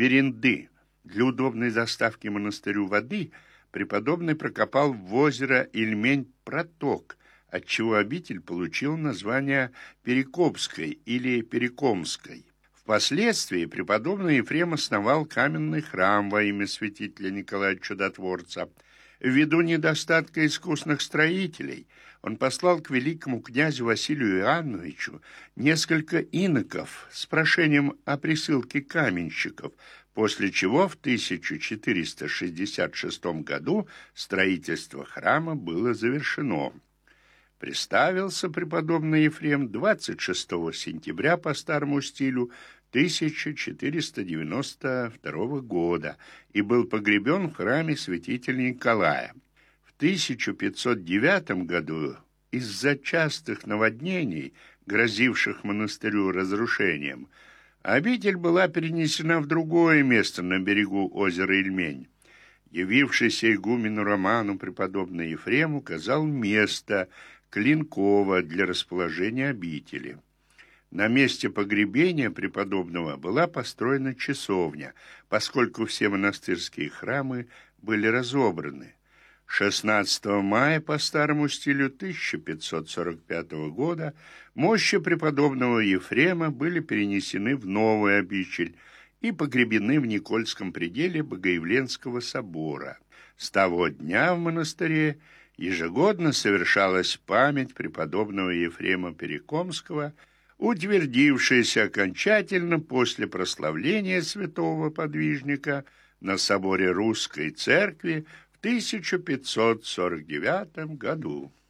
Кверенды. Для удобной доставки монастырю воды преподобный прокопал в озеро Ильмень проток, отчего обитель получил название Перекопской или Перекомской. Впоследствии преподобный Ефрем основал каменный храм во имя святителя Николая Чудотворца. Ввиду недостатка искусных строителей он послал к великому князю Василию Иоанновичу несколько иноков с прошением о присылке каменщиков, после чего в 1466 году строительство храма было завершено. Представился преподобный Ефрем 26 сентября по старому стилю 1492 года и был погребен в храме святителя Николая. В 1509 году из-за частых наводнений, грозивших монастырю разрушением, обитель была перенесена в другое место на берегу озера Ильмень. Явившийся игумену Роману преподобный Ефрем указал место Клинково для расположения обители. На месте погребения преподобного была построена часовня, поскольку все монастырские храмы были разобраны. 16 мая по старому стилю 1545 года мощи преподобного Ефрема были перенесены в новую обитель и погребены в Никольском пределе Богоявленского собора. С того дня в монастыре ежегодно совершалась память преподобного Ефрема Перекомского, утвердившаяся окончательно после прославления святого подвижника на соборе Русской Церкви в 1549 году.